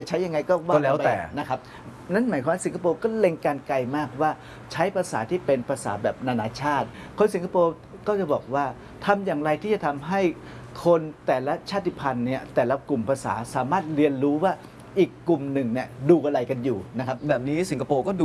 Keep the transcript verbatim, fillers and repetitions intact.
ใช้ยังไงก็ว่าก็แล้วแต่นะครับนั่นหมายความว่าสิงคโปร์ก็เล็งการไกลมากว่าใช้ภาษาที่เป็นภาษาแบบนานาชาติคนสิงคโปร์ก็จะบอกว่าทำอย่างไรที่จะทำให้คนแต่ละชาติพันธุ์เนี่ยแต่ละกลุ่มภาษาสามารถเรียนรู้ว่าอีกกลุ่มหนึ่งเนี่ยดูอะไรกันอยู่นะครับแบบนี้สิงคโปร์ก็ดู